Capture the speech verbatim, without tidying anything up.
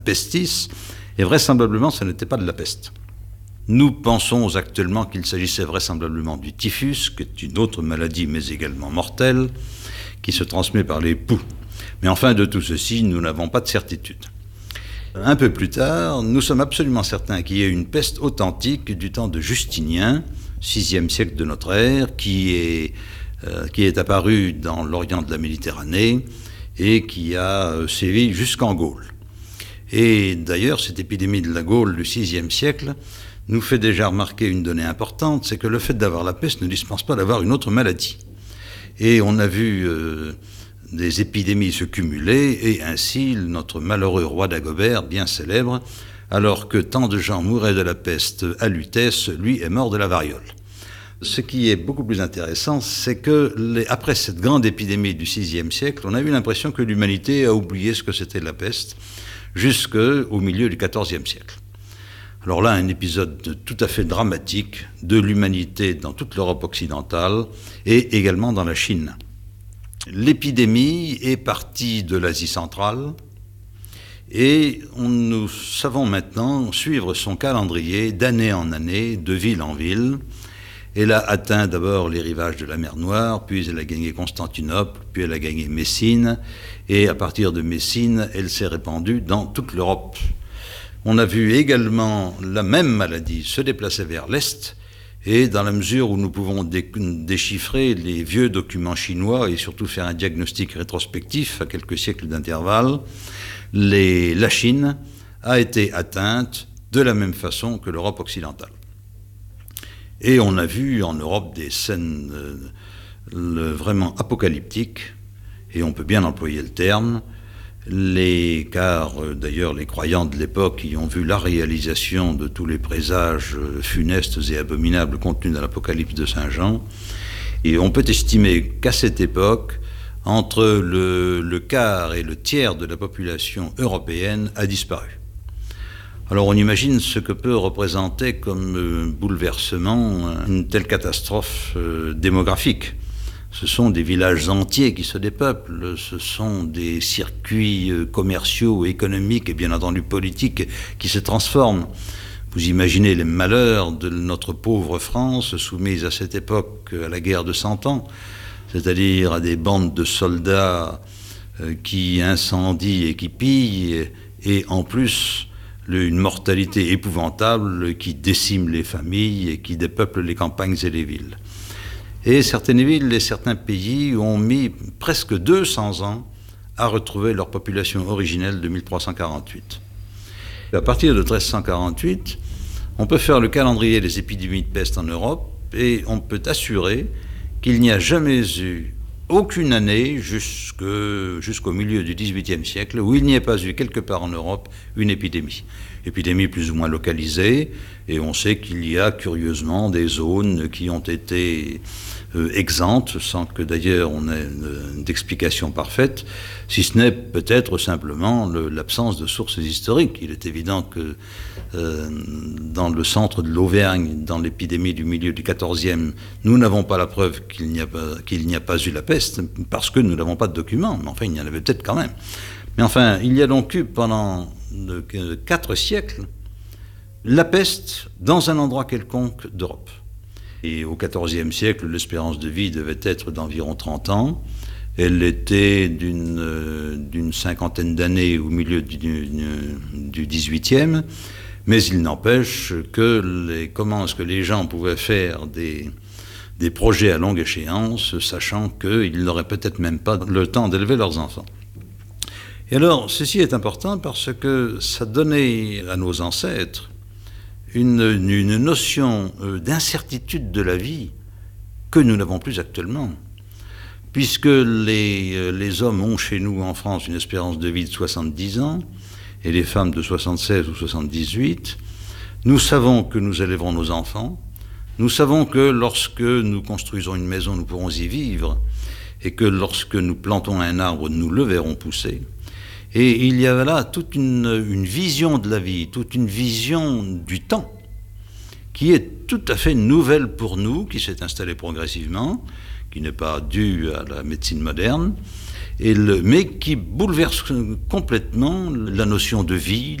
pestis, et vraisemblablement ce n'était pas de la peste. Nous pensons actuellement qu'il s'agissait vraisemblablement du typhus, qui est une autre maladie mais également mortelle, qui se transmet par les poux. Mais enfin, de tout ceci, nous n'avons pas de certitude. Un peu plus tard, nous sommes absolument certains qu'il y a une peste authentique du temps de Justinien, sixième siècle de notre ère, qui est, euh, qui est apparue dans l'Orient de la Méditerranée et qui a euh, sévi jusqu'en Gaule. Et d'ailleurs, cette épidémie de la Gaule du sixième siècle nous fait déjà remarquer une donnée importante, c'est que le fait d'avoir la peste ne dispense pas d'avoir une autre maladie. Et on a vu euh, des épidémies se cumuler, et ainsi notre malheureux roi Dagobert, bien célèbre, alors que tant de gens mouraient de la peste à Lutèce, lui est mort de la variole. Ce qui est beaucoup plus intéressant, c'est que les, après cette grande épidémie du sixième siècle, on a eu l'impression que l'humanité a oublié ce que c'était la peste, jusqu'au milieu du quatorzième siècle. Alors là, un épisode tout à fait dramatique de l'humanité dans toute l'Europe occidentale et également dans la Chine. L'épidémie est partie de l'Asie centrale et on, nous savons maintenant suivre son calendrier d'année en année, de ville en ville. Elle a atteint d'abord les rivages de la mer Noire, puis elle a gagné Constantinople, puis elle a gagné Messine, et à partir de Messine, elle s'est répandue dans toute l'Europe. On a vu également la même maladie se déplacer vers l'Est, et dans la mesure où nous pouvons dé- déchiffrer les vieux documents chinois et surtout faire un diagnostic rétrospectif à quelques siècles d'intervalle, les, la Chine a été atteinte de la même façon que l'Europe occidentale. Et on a vu en Europe des scènes euh, le, vraiment apocalyptiques, et on peut bien employer le terme, les, car euh, d'ailleurs les croyants de l'époque y ont vu la réalisation de tous les présages euh, funestes et abominables contenus dans l'Apocalypse de Saint Jean. Et on peut estimer qu'à cette époque, entre le, le quart et le tiers de la population européenne a disparu. Alors on imagine ce que peut représenter comme euh, bouleversement une telle catastrophe euh, démographique. Ce sont des villages entiers qui se dépeuplent, ce sont des circuits euh, commerciaux, économiques et bien entendu politiques qui se transforment. Vous imaginez les malheurs de notre pauvre France soumise à cette époque à la guerre de Cent Ans, c'est-à-dire à des bandes de soldats euh, qui incendient et qui pillent, et en plus une mortalité épouvantable qui décime les familles et qui dépeuple les campagnes et les villes. Et certaines villes et certains pays ont mis presque deux cents ans à retrouver leur population originelle de mille trois cent quarante-huit. À partir de treize cent quarante-huit, on peut faire le calendrier des épidémies de peste en Europe et on peut assurer qu'il n'y a jamais eu aucune année jusque, jusqu'au milieu du dix-huitième siècle où il n'y ait pas eu quelque part en Europe une épidémie. Épidémie plus ou moins localisée, et on sait qu'il y a curieusement des zones qui ont été euh, exemptes, sans que d'ailleurs on ait une, d'explication parfaite, si ce n'est peut-être simplement le, l'absence de sources historiques. Il est évident que euh, dans le centre de l'Auvergne, dans l'épidémie du milieu du quatorzième, nous n'avons pas la preuve qu'il n'y a pas, qu'il n'y a pas eu la peste, parce que nous n'avons pas de documents, mais enfin il y en avait peut-être quand même. Mais enfin, il y a donc eu pendant de quatre siècles la peste dans un endroit quelconque d'Europe. Et au quatorzième siècle, l'espérance de vie devait être d'environ trente ans. Elle était d'une, euh, d'une cinquantaine d'années au milieu du, du, du dix-huitième, mais il n'empêche que les, comment est-ce que les gens pouvaient faire des, des projets à longue échéance, sachant qu'ils n'auraient peut-être même pas le temps d'élever leurs enfants. Et alors, ceci est important parce que ça donnait à nos ancêtres une, une notion d'incertitude de la vie que nous n'avons plus actuellement. Puisque les, les hommes ont chez nous en France une espérance de vie de soixante-dix ans et les femmes de soixante-seize ou soixante-dix-huit, nous savons que nous élèverons nos enfants, nous savons que lorsque nous construisons une maison, nous pourrons y vivre, et que lorsque nous plantons un arbre, nous le verrons pousser. Et il y a là toute une, une vision de la vie, toute une vision du temps, qui est tout à fait nouvelle pour nous, qui s'est installée progressivement, qui n'est pas due à la médecine moderne, et le, mais qui bouleverse complètement la notion de vie,